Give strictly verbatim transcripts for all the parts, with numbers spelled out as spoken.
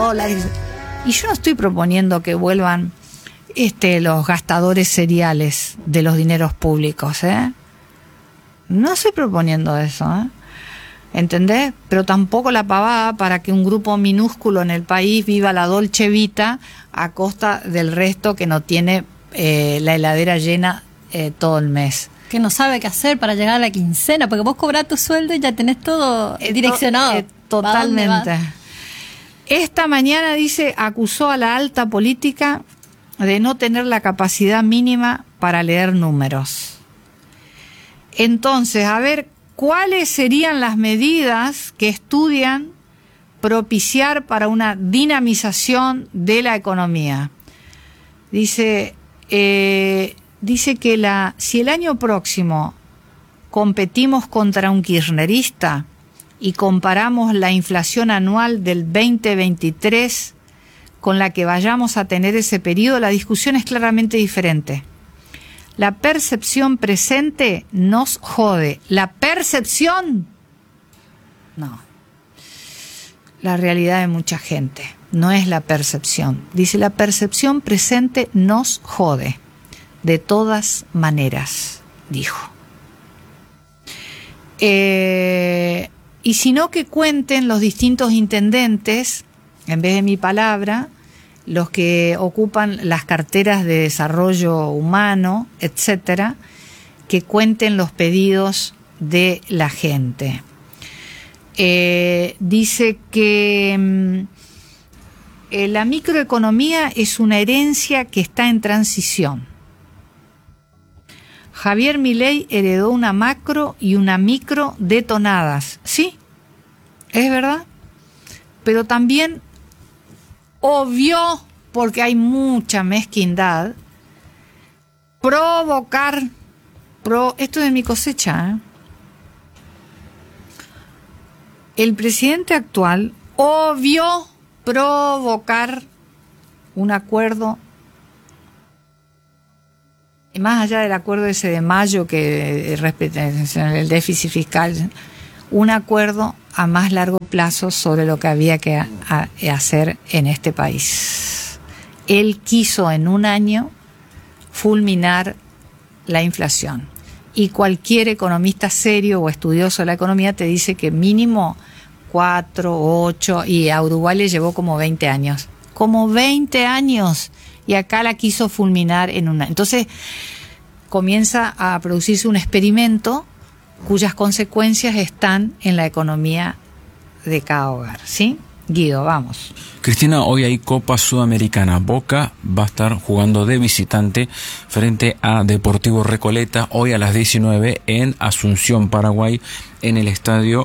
dólares. Y yo no estoy proponiendo que vuelvan este, los gastadores seriales de los dineros públicos, ¿eh? No estoy proponiendo eso, ¿eh? ¿Entendés? Pero tampoco la pavada para que un grupo minúsculo en el país viva la dolce vita a costa del resto que no tiene eh, la heladera llena eh, todo el mes. Que no sabe qué hacer para llegar a la quincena, porque vos cobrás tu sueldo y ya tenés todo eh, direccionado. Eh, totalmente. Esta mañana, dice, acusó a la alta política de no tener la capacidad mínima para leer números. Entonces, a ver, ¿cuáles serían las medidas que estudian propiciar para una dinamización de la economía? Dice, eh, dice que la, si el año próximo competimos contra un kirchnerista y comparamos la inflación anual del veinte veintitrés con la que vayamos a tener ese periodo, la discusión es claramente diferente. La percepción presente nos jode. La percepción, no. La realidad de mucha gente no es la percepción. Dice, la percepción presente nos jode. De todas maneras, dijo. Eh, y si no, que cuenten los distintos intendentes, en vez de mi palabra, los que ocupan las carteras de desarrollo humano, etcétera, que cuenten los pedidos de la gente. Eh, dice que eh, la microeconomía es una herencia que está en transición. Javier Milei heredó una macro y una micro detonadas. Sí, es verdad, pero también obvio, porque hay mucha mezquindad, provocar, pro, esto es de mi cosecha, ¿eh? El presidente actual obvió provocar un acuerdo, y más allá del acuerdo ese de mayo que respeta el déficit fiscal, un acuerdo a más largo plazo sobre lo que había que a, a hacer en este país. Él quiso en un año fulminar la inflación. Y cualquier economista serio o estudioso de la economía te dice que mínimo cuatro, ocho, y a Uruguay le llevó como veinte años. Como veinte años. Y acá la quiso fulminar en un año. Entonces comienza a producirse un experimento cuyas consecuencias están en la economía de cada hogar, ¿sí? Guido, vamos. Cristina, hoy hay Copa Sudamericana. Boca va a estar jugando de visitante frente a Deportivo Recoleta hoy a las diecinueve en Asunción, Paraguay, en el estadio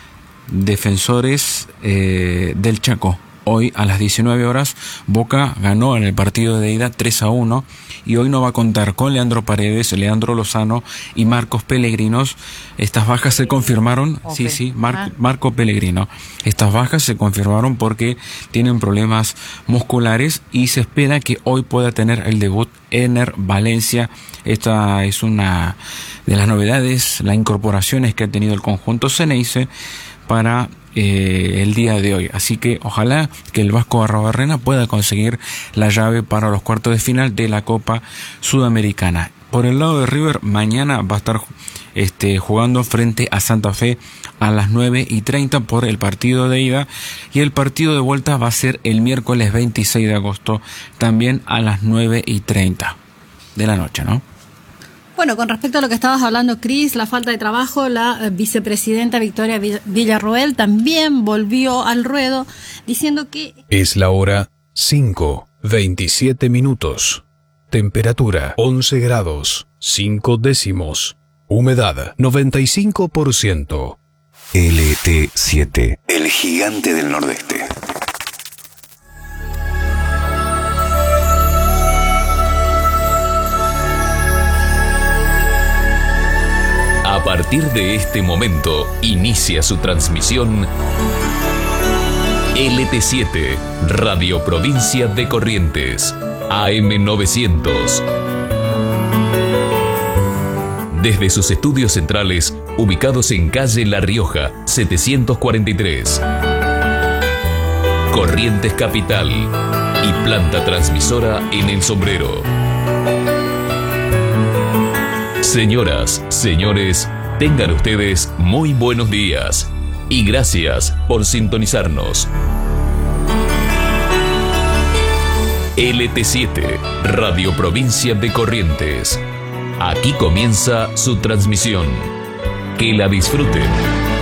Defensores eh, del Chaco. Hoy a las diecinueve horas, Boca ganó en el partido de ida tres a uno y hoy no va a contar con Leandro Paredes, Leandro Lozano y Marcos Pellegrinos. Estas bajas se confirmaron, okay. sí, sí, Mar- ah. Marco Pellegrino. Estas bajas se confirmaron porque tienen problemas musculares y se espera que hoy pueda tener el debut Ener Valencia. Esta es una de las novedades, las incorporaciones que ha tenido el conjunto Ceneice para Eh, el día de hoy, así que ojalá que el Vasco Arrobarrena pueda conseguir la llave para los cuartos de final de la Copa Sudamericana. Por el lado de River, mañana va a estar este, jugando frente a Santa Fe a las nueve y treinta por el partido de ida, y el partido de vuelta va a ser el miércoles veintiséis de agosto también a las nueve y treinta de la noche, ¿no? Bueno, con respecto a lo que estabas hablando, Cris, la falta de trabajo, la eh, vicepresidenta Victoria Villarroel también volvió al ruedo diciendo que... Es la hora cinco, veintisiete minutos. Temperatura once grados, cinco décimos. Humedad noventa y cinco por ciento. L T siete, el gigante del nordeste. A partir de este momento, inicia su transmisión L T siete, Radio Provincia de Corrientes, A M novecientos. Desde sus estudios centrales, ubicados en calle La Rioja, setecientos cuarenta y tres. Corrientes Capital y planta transmisora en El Sombrero. Señoras, señores, tengan ustedes muy buenos días y gracias por sintonizarnos. L T siete, Radio Provincia de Corrientes. Aquí comienza su transmisión. Que la disfruten.